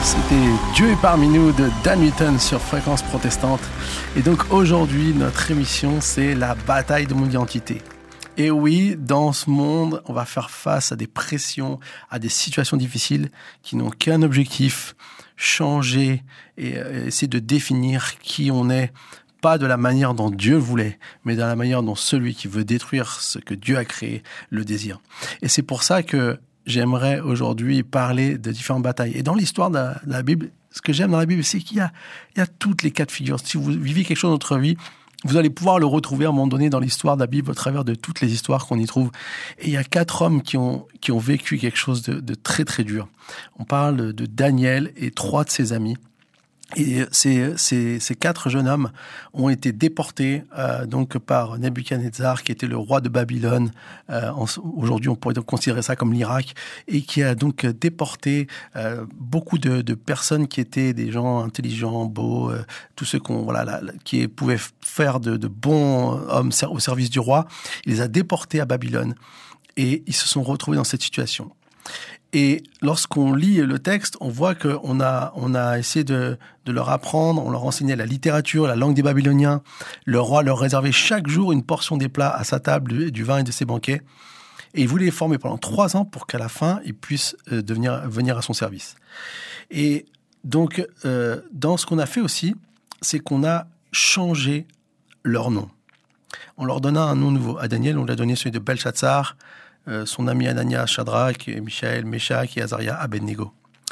C'était Dieu est parmi nous de Dan Newton sur Fréquence Protestante. Et donc aujourd'hui, notre émission, c'est la bataille de mon identité. Et oui, dans ce monde, on va faire face à des pressions, à des situations difficiles qui n'ont qu'un objectif, changer et essayer de définir qui on est, pas de la manière dont Dieu le voulait, mais de la manière dont celui qui veut détruire ce que Dieu a créé le désire. Et c'est pour ça que j'aimerais aujourd'hui parler de différentes batailles. Et dans l'histoire de la Bible, ce que j'aime dans la Bible, c'est qu'il y a toutes les cas de figure. Si vous vivez quelque chose dans votre vie, vous allez pouvoir le retrouver à un moment donné dans l'histoire de la Bible, au travers de toutes les histoires qu'on y trouve. Et il y a 4 hommes qui ont vécu quelque chose de très très dur. On parle de Daniel et 3 de ses amis. Et ces 4 jeunes hommes ont été déportés donc par Nebuchadnezzar, qui était le roi de Babylone. Aujourd'hui, on pourrait donc considérer ça comme l'Irak, et qui a donc déporté beaucoup de personnes qui étaient des gens intelligents, beaux, tous ceux qui pouvaient faire de bons hommes au service du roi. Il les a déportés à Babylone, et ils se sont retrouvés dans cette situation. Et lorsqu'on lit le texte, on voit qu'on a essayé de leur apprendre, on leur enseignait la littérature, la langue des Babyloniens. Le roi leur réservait chaque jour une portion des plats à sa table, du vin et de ses banquets. Et il voulait les former pendant 3 ans pour qu'à la fin, ils puissent venir à son service. Et donc, dans ce qu'on a fait aussi, c'est qu'on a changé leur nom. On leur donna un nom nouveau. À Daniel, on lui a donné celui de Belshazzar, son ami Ananias, Shadrach, Michaël, Meshach et Azaria, Abednego.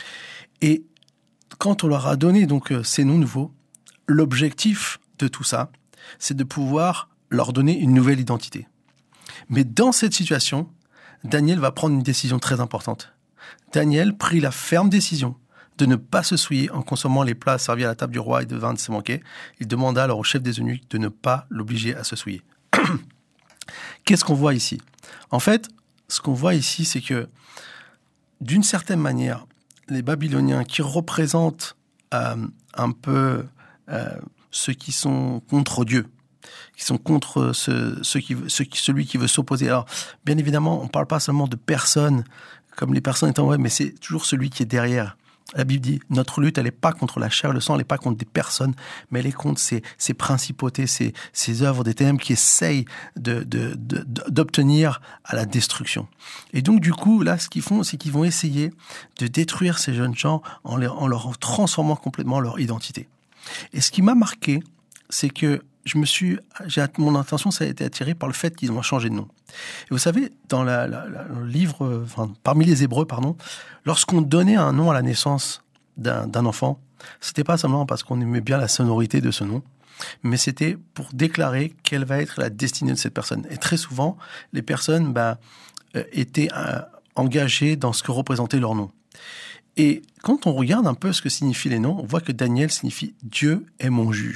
Et quand on leur a donné donc ces noms nouveaux, l'objectif de tout ça, c'est de pouvoir leur donner une nouvelle identité. Mais dans cette situation, Daniel va prendre une décision très importante. Daniel prit la ferme décision de ne pas se souiller en consommant les plats servis à la table du roi et de vin de ses banquets. Il demanda alors au chef des eunuques de ne pas l'obliger à se souiller. Qu'est-ce qu'on voit ici ? En fait, ce qu'on voit ici, c'est que, d'une certaine manière, les Babyloniens, qui représentent un peu ceux qui sont contre Dieu, qui sont contre celui qui veut s'opposer. Alors, bien évidemment, on ne parle pas seulement de personnes, comme les personnes étant mais c'est toujours celui qui est derrière. La Bible dit, notre lutte, elle n'est pas contre la chair et le sang, elle n'est pas contre des personnes, mais elle est contre ces principautés, ces œuvres des ténèbres qui essayent d'obtenir à la destruction. Et donc, du coup, là, ce qu'ils font, c'est qu'ils vont essayer de détruire ces jeunes gens en leur transformant complètement leur identité. Et ce qui m'a marqué, c'est que mon attention, ça a été attirée par le fait qu'ils ont changé de nom. Et vous savez, dans le livre, parmi les Hébreux, lorsqu'on donnait un nom à la naissance d'un enfant, c'était pas seulement parce qu'on aimait bien la sonorité de ce nom, mais c'était pour déclarer quelle va être la destinée de cette personne. Et très souvent, les personnes étaient engagées dans ce que représentait leur nom. Et quand on regarde un peu ce que signifient les noms, on voit que Daniel signifie « Dieu est mon juge ».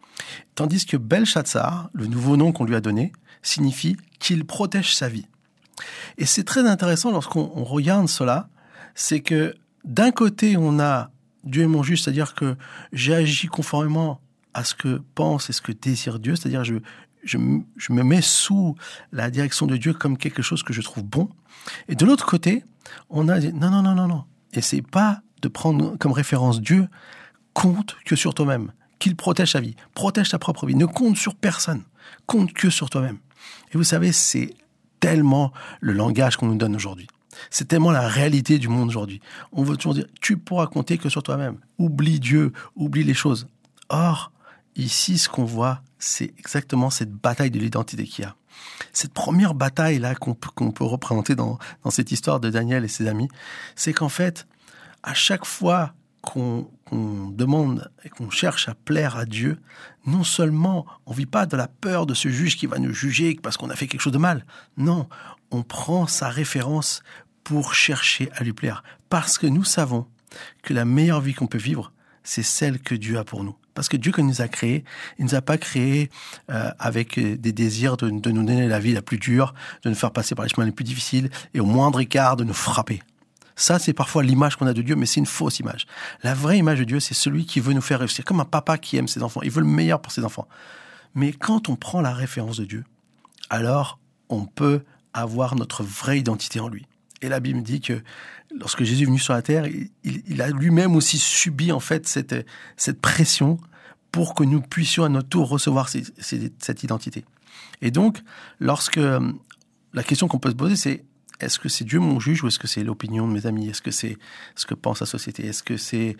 Tandis que Belshazzar, le nouveau nom qu'on lui a donné, signifie qu'il protège sa vie. Et c'est très intéressant lorsqu'on regarde cela, c'est que d'un côté, on a Dieu est mon juge, c'est-à-dire que j'ai agi conformément à ce que pense et ce que désire Dieu, c'est-à-dire je me mets sous la direction de Dieu comme quelque chose que je trouve bon. Et de l'autre côté, on a dit non. Essaye pas de prendre comme référence Dieu, compte que sur toi-même. Qu'il protège sa vie, protège ta propre vie, ne compte sur personne, compte que sur toi-même. Et vous savez, c'est tellement le langage qu'on nous donne aujourd'hui. C'est tellement la réalité du monde aujourd'hui. On veut toujours dire, tu pourras compter que sur toi-même. Oublie Dieu, oublie les choses. Or, ici, ce qu'on voit, c'est exactement cette bataille de l'identité qu'il y a. Cette première bataille-là qu'on peut représenter dans cette histoire de Daniel et ses amis, c'est qu'en fait, à chaque fois qu'on demande et qu'on cherche à plaire à Dieu, non seulement on ne vit pas de la peur de ce juge qui va nous juger parce qu'on a fait quelque chose de mal. Non, on prend sa référence pour chercher à lui plaire. Parce que nous savons que la meilleure vie qu'on peut vivre, c'est celle que Dieu a pour nous. Parce que Dieu, quand il nous a créés, il ne nous a pas créés avec des désirs de nous donner la vie la plus dure, de nous faire passer par les chemins les plus difficiles et au moindre écart de nous frapper. Ça, c'est parfois l'image qu'on a de Dieu, mais c'est une fausse image. La vraie image de Dieu, c'est celui qui veut nous faire réussir, comme un papa qui aime ses enfants. Il veut le meilleur pour ses enfants. Mais quand on prend la référence de Dieu, alors on peut avoir notre vraie identité en lui. Et la Bible dit que lorsque Jésus est venu sur la terre, il a lui-même aussi subi en fait cette pression pour que nous puissions à notre tour recevoir cette identité. Et donc, lorsque la question qu'on peut se poser, c'est est-ce que c'est Dieu mon juge ou est-ce que c'est l'opinion de mes amis? Est-ce que c'est ce que pense la société? Est-ce que c'est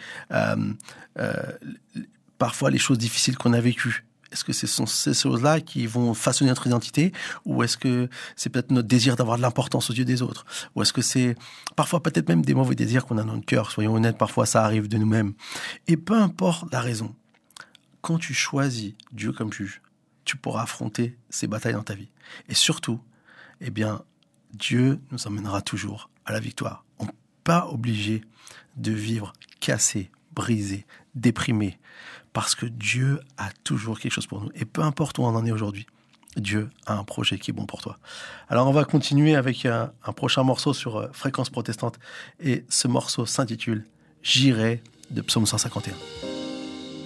parfois les choses difficiles qu'on a vécues? Est-ce que ce sont ces choses-là qui vont façonner notre identité? Ou est-ce que c'est peut-être notre désir d'avoir de l'importance aux yeux des autres? Ou est-ce que c'est parfois peut-être même des mauvais désirs qu'on a dans notre cœur? Soyons honnêtes, parfois ça arrive de nous-mêmes. Et peu importe la raison, quand tu choisis Dieu comme juge, tu pourras affronter ces batailles dans ta vie. Et surtout, eh bien, Dieu nous emmènera toujours à la victoire. On n'est pas obligé de vivre cassé, brisé, déprimé, parce que Dieu a toujours quelque chose pour nous. Et peu importe où on en est aujourd'hui, Dieu a un projet qui est bon pour toi. Alors on va continuer avec un prochain morceau sur Fréquence Protestante. Et ce morceau s'intitule « J'irai » de Psaume 151.